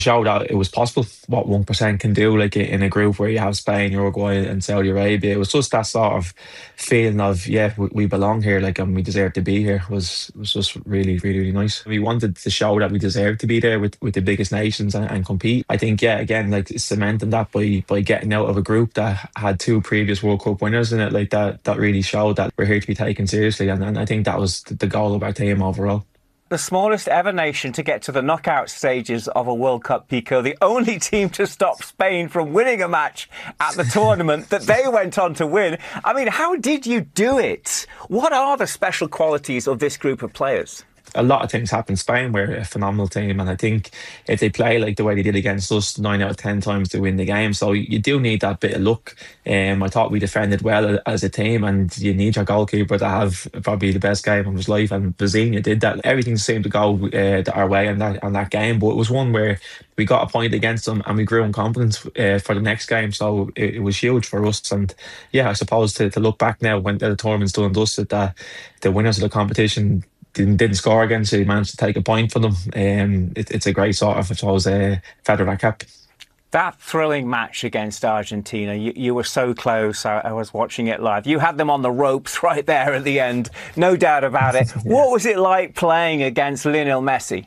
Show that it was possible what 1% can do, like in a group where you have Spain, Uruguay, and Saudi Arabia. It was just that sort of feeling of, yeah, we belong here, like, and we deserve to be here was just really, really, really nice. We wanted to show that we deserve to be there with the biggest nations and compete. I think, yeah, again, like cementing that by getting out of a group that had two previous World Cup winners in it, like that really showed that we're here to be taken seriously. And I think that was the goal of our team overall. The smallest ever nation to get to the knockout stages of a World Cup, Pico. The only team to stop Spain from winning a match at the tournament that they went on to win. I mean, how did you do it? What are the special qualities of this group of players? A lot of things happen. Spain were a phenomenal team, and I think if they play like the way they did against us, 9 out of 10 times they win the game. So you do need that bit of luck. I thought we defended well as a team, and you need your goalkeeper to have probably the best game of his life, and Bazinha did that. Everything seemed to go our way on that game, but it was one where we got a point against them and we grew in confidence for the next game. So it was huge for us. And yeah, I suppose to look back now when the tournament's done and dusted, that the winners of the competition didn't score again, so he managed to take a point for them. It's a great sort of, I suppose, feather that cap. That thrilling match against Argentina, you were so close. I was watching it live. You had them on the ropes right there at the end, no doubt about it. Yeah. What was it like playing against Lionel Messi?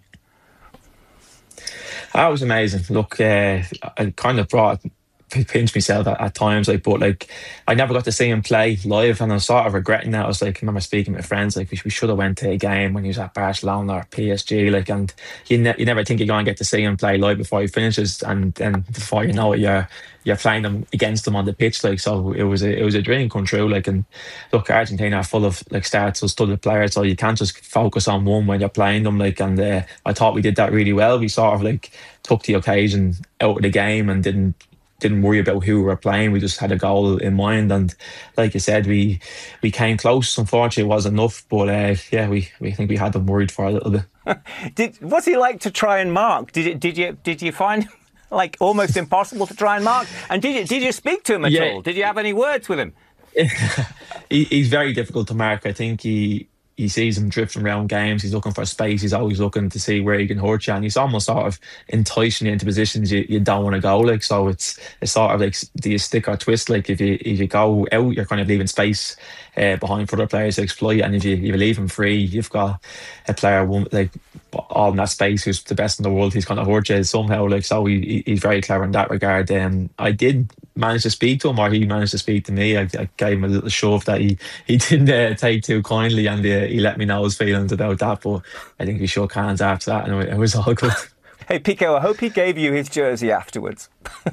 That was amazing. Look, I kind of pinch myself at times, like, but like I never got to see him play live, and I'm sort of regretting that. I was like, I remember speaking with friends, like we should have went to a game when he was at Barcelona or PSG, like, and you never think you're going to get to see him play live before he finishes, and then before you know it, you're playing them against them on the pitch, like. So it was a dream come true, like. And look, Argentina are full of like studded players, so you can't just focus on one when you're playing them, like. And I thought we did that really well. We sort of like took the occasion out of the game and didn't worry about who we were playing. We just had a goal in mind, and like you said, we came close. Unfortunately, it wasn't enough, but yeah, we think we had them worried for a little bit. What's he like to try and mark? Did you find like almost impossible to try and mark? And did you speak to him at all? Did you have any words with him? He's very difficult to mark. I think he sees him drifting around games. He's looking for space. He's always looking to see where he can hurt you, and he's almost sort of enticing you into positions you don't want to go, like. So it's sort of like, do you stick or twist? Like if you go out, you're kind of leaving space behind for other players to exploit, and if you leave him free, you've got a player like all in that space who's the best in the world. He's going to hurt you somehow, like. So he's very clever in that regard. I did manage to speak to him, or he managed to speak to me. I gave him a little shove that he didn't take too kindly, and he let me know his feelings about that. But I think we shook hands after that, and it was all good. Hey Pico, I hope he gave you his jersey afterwards.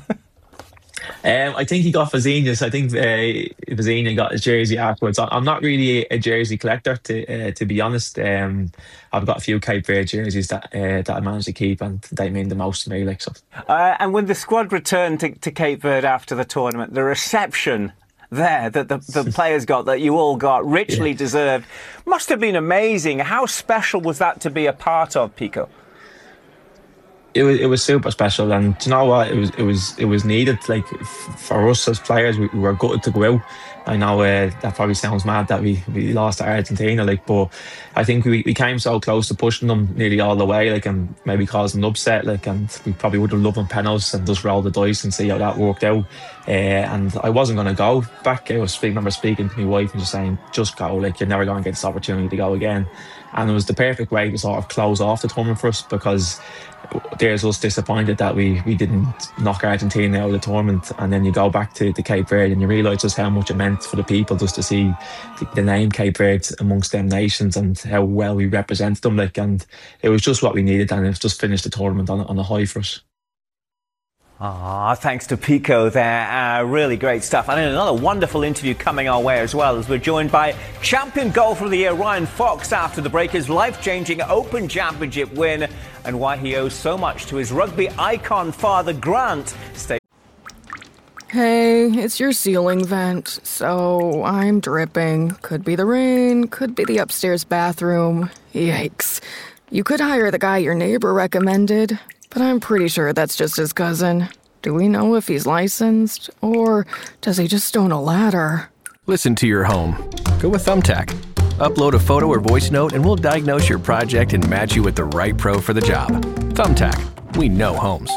I think he got Bazinha's. I think Bazinha got his jersey afterwards. I'm not really a jersey collector, to be honest. I've got a few Cape Verde jerseys that I managed to keep, and they mean the most to me, like. So. And when the squad returned to Cape Verde after the tournament, the reception there that the players got, that you all got, richly deserved, must have been amazing. How special was that to be a part of, Pico? It was super special, and do you know what? It was needed. Like for us as players, we were gutted to go out. I know that probably sounds mad that we lost to Argentina, like, but I think we came so close to pushing them nearly all the way, like, and maybe causing an upset, like, and we probably would have loved them penalties and just roll the dice and see how that worked out. And I wasn't going to go back. I remember speaking to my wife and just saying, just go, like, you're never going to get this opportunity to go again. And it was the perfect way to sort of close off the tournament for us, because there's us disappointed that we didn't knock Argentina out of the tournament, and then you go back to Cape Verde and you realise just how much it meant for the people just to see the name Cape Verde amongst them nations and how well we represented them, like. And it was just what we needed, and it's just finished the tournament on a high for us. Thanks to Pico there. Really great stuff. And another wonderful interview coming our way as well, as we're joined by champion golfer of the year Ryan Fox after the Breakers' life-changing Open Championship win, and why he owes so much to his rugby icon father Grant. Hey, it's your ceiling vent, so I'm dripping. Could be the rain, could be the upstairs bathroom. Yikes. You could hire the guy your neighbor recommended, but I'm pretty sure that's just his cousin. Do we know if he's licensed, or does he just own a ladder? Listen to your home. Go with Thumbtack. Upload a photo or voice note and we'll diagnose your project and match you with the right pro for the job. Thumbtack. We know homes.